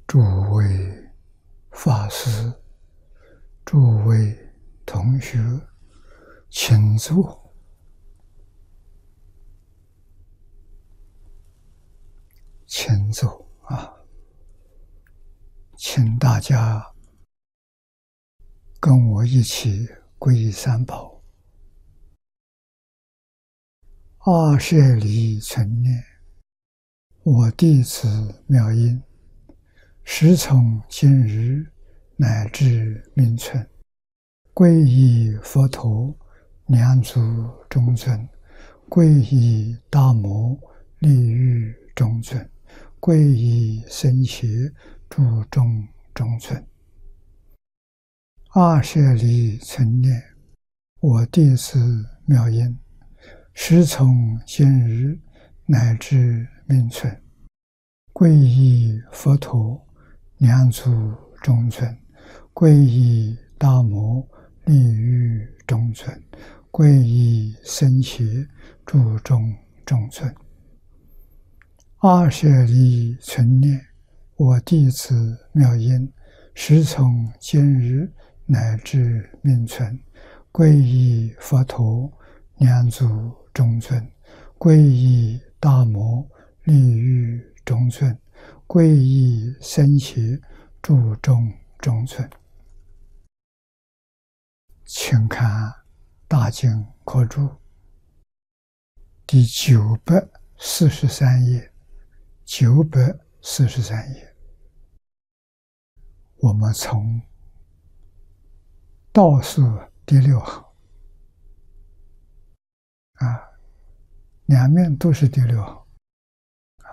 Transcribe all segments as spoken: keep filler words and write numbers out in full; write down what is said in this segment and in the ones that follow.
诸位法师、诸位同学，请坐。请坐啊！请大家跟我一起皈依三宝。二舍离存念，我弟子妙音，时从今日乃至命存，皈依佛陀、两足中尊，皈依大摩利欲中尊，皈依僧伽注中中尊。二舍离存念，我弟子妙音，时从今日乃至命存，皈依佛陀、两足中尊，皈依大摩利欲中尊，皈依僧伽注中中尊。二舍离存念，我弟子妙音，时从今日乃至命存，皈依佛陀、两足中尊，皈依大摩利欲中尊，皈依僧伽注中中尊。请看大经科注第九百四十三页，九百四十三页，我们从倒数第六行啊，两面都是第六行啊。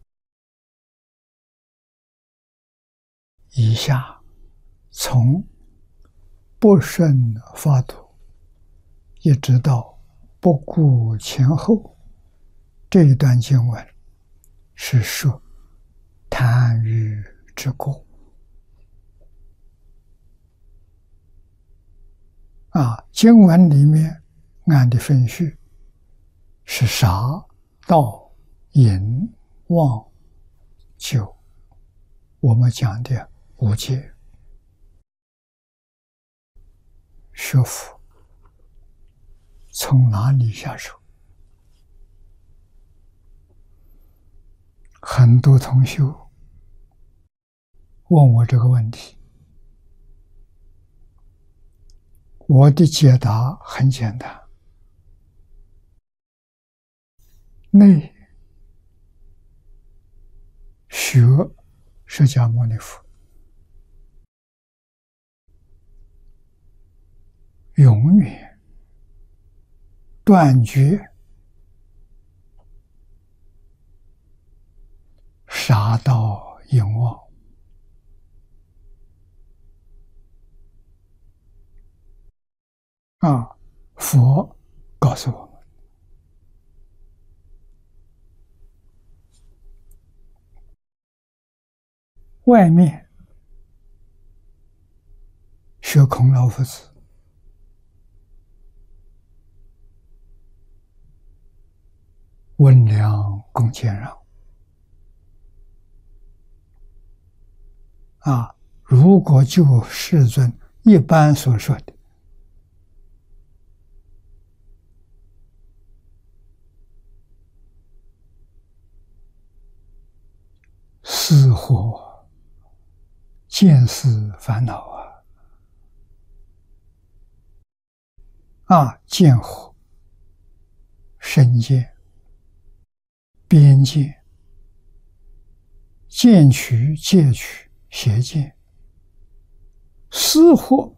以下从不胜法度一直到不顾前后，这一段经文是说贪欲之过啊。经文里面按的分序是杀、盗、淫、妄、酒，我们讲的五戒。学佛从哪里下手？很多同学问我这个问题，我的解答很简单：内学释迦牟尼佛，永远断绝杀盗淫妄啊！佛告诉我们，外面学孔老夫子，温良恭俭让啊！如果就世尊一般所说的似乎见思烦恼啊啊！见火、身见、边见、见取、戒取、邪见，似乎